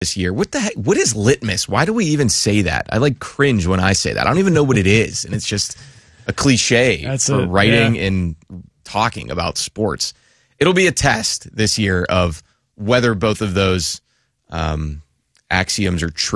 this year. What the heck? What is litmus? Why do we even say that? I cringe when I say that. I don't even know what it is, and it's just a cliche for writing and talking about sports. It'll be a test this year of whether both of those axioms are true.